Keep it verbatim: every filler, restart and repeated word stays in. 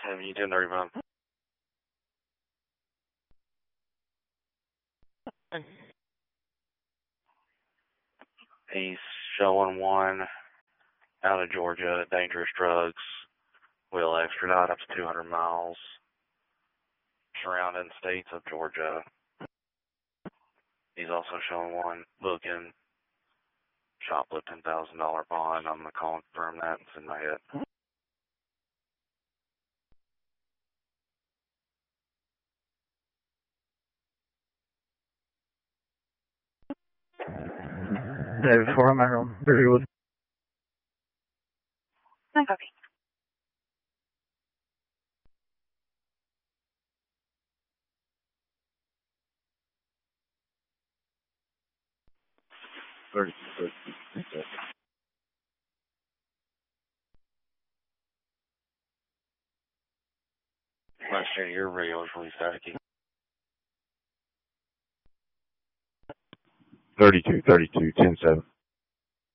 Have you ten thirty-five? He's showing one out of Georgia, dangerous drugs, will extradite up to two hundred miles, surrounding states of Georgia. He's also showing one booking, shoplifting one thousand dollars bond. I'm going to call and confirm that and send my hit. David four, I'm out on Berrywood. I copy. thirty, thirty. Last year, your radio was really staticky. thirty-two, thirty-two, ten seven.